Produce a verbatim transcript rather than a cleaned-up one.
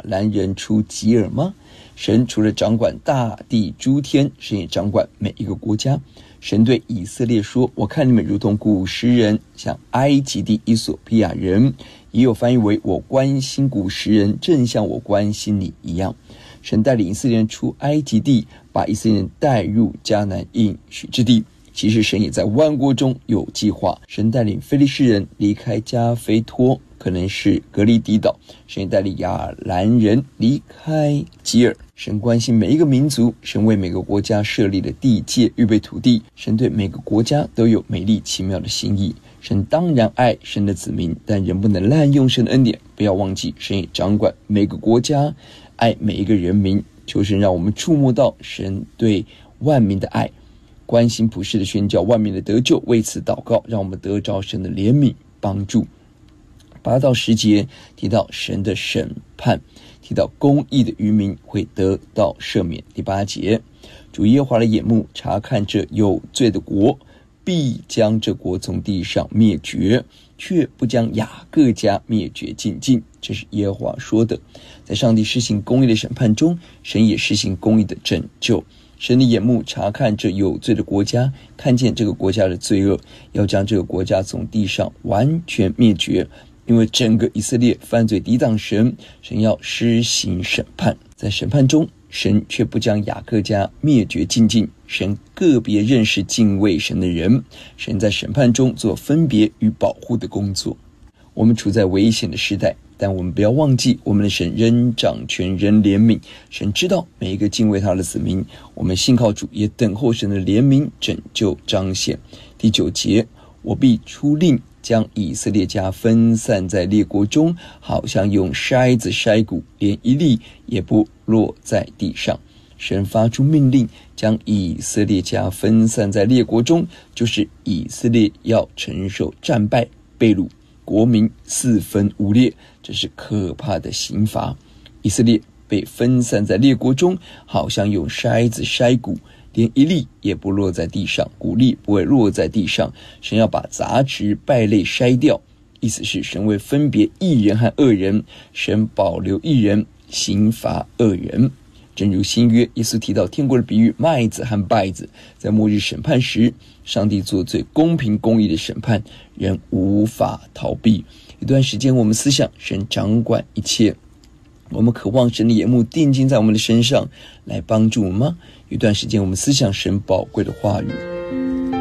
兰人出吉尔吗？神除了掌管大地诸天，神也掌管每一个国家。神对以色列说，我看你们如同古时人，像埃及地伊索比亚人，也有翻译为我关心古时人，正像我关心你一样。神带领以色列人出埃及地，把以色列人带入迦南应许之地。其实神也在万国中有计划。神带领非利士人离开加菲托，可能是格利底岛。神也带领亚兰人离开吉尔。神关心每一个民族，神为每个国家设立了地界，预备土地。神对每个国家都有美丽奇妙的心意。神当然爱神的子民，但人不能滥用神的恩典。不要忘记，神也掌管每个国家，爱每一个人民。求神让我们触摸到神对万民的爱，关心普世的宣教，万民的得救，为此祷告，让我们得着神的怜悯帮助。八到十节提到神的审判，提到公义的渔民会得到赦免。第八节，主耶和华的眼目察看这有罪的国，必将这国从地上灭绝，却不将雅各家灭绝尽尽。这是耶和华说的。在上帝施行公义的审判中，神也施行公义的拯救。神的眼目察看这有罪的国家，看见这个国家的罪恶，要将这个国家从地上完全灭绝。因为整个以色列犯罪抵挡神，神要施行审判。在审判中，神却不将雅各家灭绝尽尽，神个别认识敬畏神的人，神在审判中做分别与保护的工作。我们处在危险的时代，但我们不要忘记，我们的神仍掌权，仍怜悯。神知道每一个敬畏他的子民，我们信靠主，也等候神的怜悯拯救彰显。第九节，我必出令将以色列家分散在列国中，好像用筛子筛谷，连一粒也不落在地上。神发出命令，将以色列家分散在列国中，就是以色列要承受战败、被掳，国民四分五裂，这是可怕的刑罚。以色列被分散在列国中，好像用筛子筛谷，连一粒也不落在地上，谷粒不会落在地上。神要把杂质败类筛掉，意思是神为分别义人和恶人，神保留义人，刑罚恶人。正如新约耶稣提到天国的比喻，麦子和稗子，在末日审判时，上帝做最公平公义的审判，人无法逃避。一段时间我们思想神掌管一切，我们渴望神的眼目定睛在我们的身上来帮助我们吗？有一段时间我们思想神宝贵的话语。